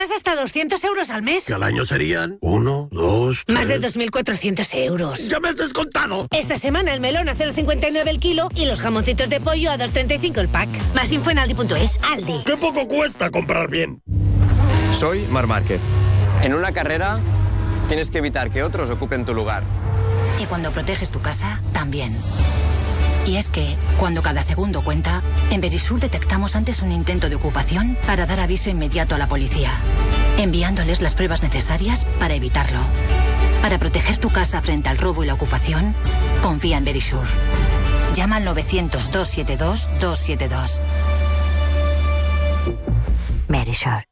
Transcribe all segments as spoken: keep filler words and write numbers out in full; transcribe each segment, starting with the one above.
hasta doscientos euros al mes. Que al año serían uno, dos, tres... Más de dos mil cuatrocientos euros. ¡Ya me has descontado! Esta semana el melón a cero coma cincuenta y nueve el kilo y los jamoncitos de pollo a dos coma treinta y cinco el pack. Más info en aldi punto es. Aldi. ¡Qué poco cuesta comprar bien! Soy Marc Márquez. En una carrera tienes que evitar que otros ocupen tu lugar. Y cuando proteges tu casa, también. Y es que, cuando cada segundo cuenta, en Verisur detectamos antes un intento de ocupación para dar aviso inmediato a la policía, enviándoles las pruebas necesarias para evitarlo. Para proteger tu casa frente al robo y la ocupación, confía en Verisur. Llama al novecientos, doscientos setenta y dos, doscientos setenta y dos. Verisur.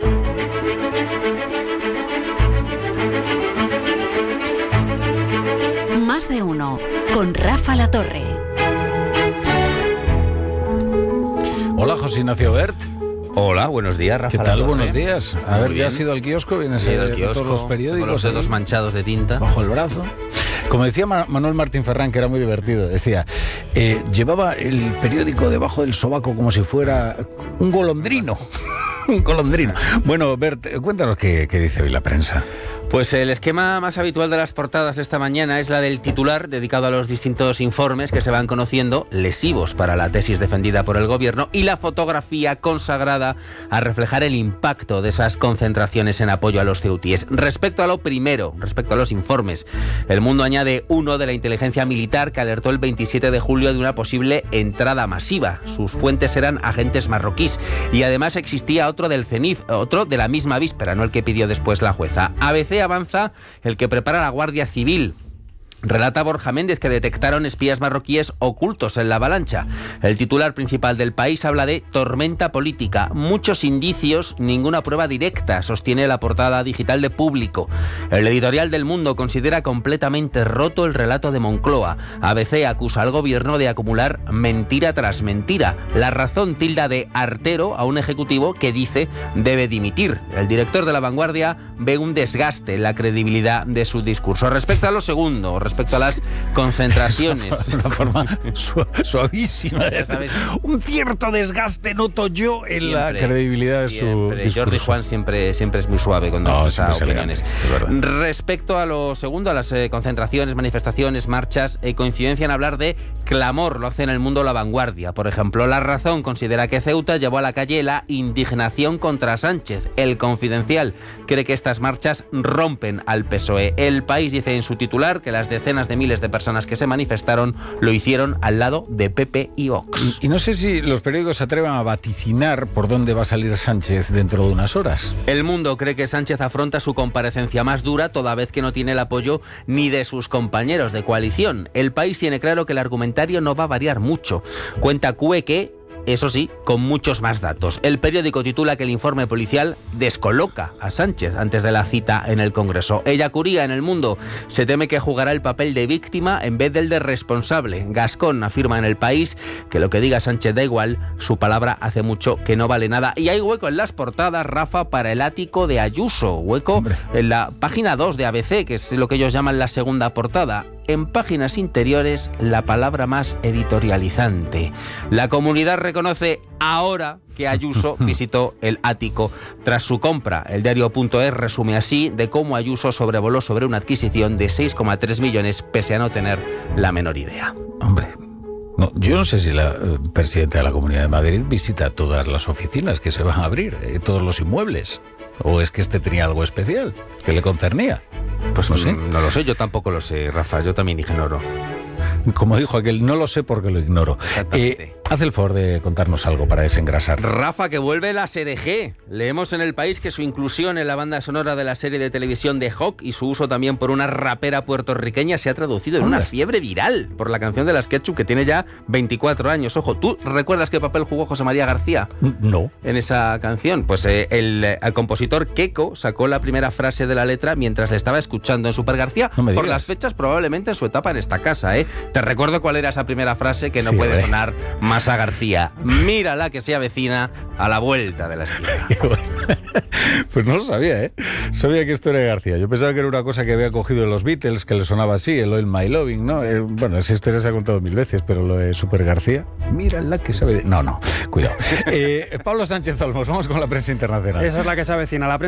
Más de uno, con Rafa La Torre. Hola, José Ignacio Bert. Hola, buenos días, Rafa. ¿Qué tal? Buenos días. A ver, ¿ya has ido al kiosco? ¿Vienes a todos los periódicos? Con los dedos manchados de tinta. Bajo el brazo. Como decía Manuel Martín Ferrán, que era muy divertido, decía, eh, llevaba el periódico debajo del sobaco como si fuera un golondrino. Un golondrino. Bueno, Bert, cuéntanos qué, qué dice hoy la prensa. Pues el esquema más habitual de las portadas de esta mañana es la del titular dedicado a los distintos informes que se van conociendo, lesivos para la tesis defendida por el gobierno, y la fotografía consagrada a reflejar el impacto de esas concentraciones en apoyo a los ceutíes. Respecto a lo primero, respecto a los informes, El Mundo añade uno de la inteligencia militar que alertó el veintisiete de julio de una posible entrada masiva. Sus fuentes eran agentes marroquíes y además existía otro del CENIF, otro de la misma víspera, no el que pidió después la jueza. A B C avanza el que prepara la Guardia Civil. Relata Borja Méndez que detectaron espías marroquíes ocultos en la avalancha. El titular principal del País habla de tormenta política. Muchos indicios, ninguna prueba directa, sostiene la portada digital de Público. El editorial del Mundo considera completamente roto el relato de Moncloa. A B C acusa al gobierno de acumular mentira tras mentira. La Razón tilda de artero a un ejecutivo que dice debe dimitir. El director de La Vanguardia ve un desgaste en la credibilidad de su discurso. Respecto a lo segundo, respecto a las concentraciones. Una forma suavísima. Ya sabes, un cierto desgaste noto yo en siempre, la credibilidad de siempre. su discurso. Jordi Juan siempre, siempre es muy suave cuando no, expresa opiniones. Elegante, respecto a lo segundo, a las eh, concentraciones, manifestaciones, marchas, eh, coincidencia en hablar de clamor. Lo hace en El Mundo La Vanguardia. Por ejemplo, La Razón considera que Ceuta llevó a la calle la indignación contra Sánchez. El Confidencial cree que estas marchas rompen al P S O E. El País dice en su titular que las decenas de miles de personas que se manifestaron lo hicieron al lado de P P y Vox. Y, y no sé si los periódicos se atrevan a vaticinar por dónde va a salir Sánchez dentro de unas horas. El Mundo cree que Sánchez afronta su comparecencia más dura toda vez que no tiene el apoyo ni de sus compañeros de coalición. El País tiene claro que el argumentario no va a variar mucho. Cuenta C U E que, eso sí, con muchos más datos. El periódico titula que el informe policial descoloca a Sánchez antes de la cita en el Congreso. Ellacuría en El Mundo se teme que jugará el papel de víctima en vez del de responsable. Gascón afirma en El País que lo que diga Sánchez da igual, su palabra hace mucho que no vale nada. Y hay hueco en las portadas, Rafa, para el ático de Ayuso. Hueco Hombre. en la página dos de A B C, que es lo que ellos llaman la segunda portada. En páginas interiores, la palabra más editorializante. La comunidad reconoce ahora que Ayuso visitó el ático tras su compra. El diario.es resume así de cómo Ayuso sobrevoló sobre una adquisición de seis coma tres millones pese a no tener la menor idea. Hombre, no, yo no sé si la eh, presidenta de la Comunidad de Madrid visita todas las oficinas que se van a abrir, eh, todos los inmuebles. ¿O es que este tenía algo especial que le concernía? Pues no sé. No lo sé, yo tampoco lo sé, Rafa, yo también ignoro. Como dijo aquel, no lo sé porque lo ignoro. Eh, haz el favor de contarnos algo para desengrasar. Rafa, que vuelve la S R G. Leemos en El País que su inclusión en la banda sonora de la serie de televisión de Hawk y su uso también por una rapera puertorriqueña se ha traducido en Hombre. una fiebre viral por la canción de las Ketchup, que tiene ya veinticuatro años. Ojo, ¿tú recuerdas qué papel jugó José María García? No. En esa canción. Pues eh, el, el compositor Keiko sacó la primera frase de la letra mientras le estaba escuchando en Super García. No me por digas. las fechas probablemente en su etapa en esta casa, ¿eh? Te recuerdo cuál era esa primera frase que no Sí, puede hombre. sonar más Masa García, mira la que se avecina a la vuelta de la esquina. Pues no lo sabía, ¿eh? Sabía que esto era García. Yo pensaba que era una cosa que había cogido de los Beatles, que le sonaba así, el Oil My Loving, ¿no? Eh, bueno, esa historia se ha contado mil veces, pero lo de Super García, mira la que sabe... No, no, cuidado. Eh, Pablo Sánchez Olmos, vamos con la prensa internacional. Esa es la que se avecina, la prensa